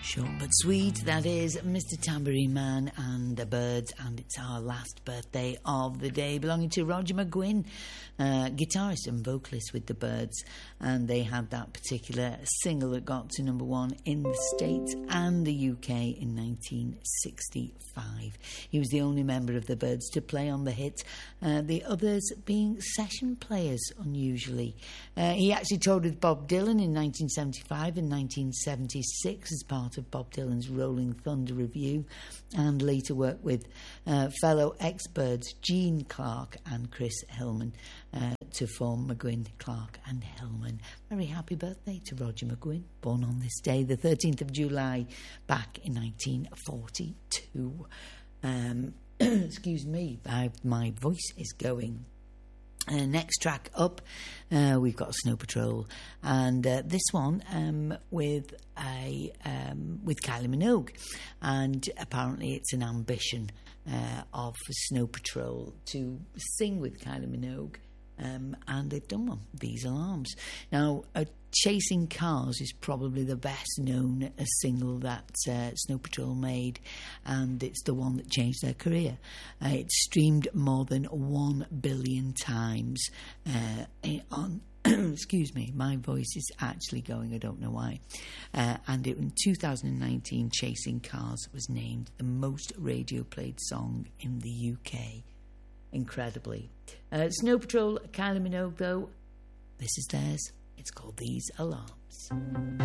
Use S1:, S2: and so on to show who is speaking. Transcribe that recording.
S1: Short but sweet, that is Mr. Tambourine Man and the Birds, and it's our last birthday of the day, belonging to Roger McGuinn, guitarist and vocalist with the Birds, and they had that particular single that got to number one in the States and the UK in 1965. He was the only member of the Birds to play on the hit, the others being session players, unusually. He actually toured with Bob Dylan in 1975 and 1976 as part of Bob Dylan's Rolling Thunder Revue, and later worked with fellow ex-Birds Gene Clark and Chris Hillman to form McGuinn, Clark and Hillman. Very happy birthday to Roger McGuinn, born on this day, the 13th of July, back in 1942. Excuse me, my voice is going. Next track up, we've got Snow Patrol, and this one with Kylie Minogue, and apparently it's an ambition of Snow Patrol to sing with Kylie Minogue, and they've done one, These Alarms. Now, Chasing Cars is probably the best known single that Snow Patrol made, and it's the one that changed their career. It's streamed more than 1 billion times on excuse me, my voice is actually going, I don't know why. And in 2019, Chasing Cars was named the most radio played song in the UK. Incredibly. Snow Patrol, Kylie Minogue though, this is theirs. It's called These Alarms.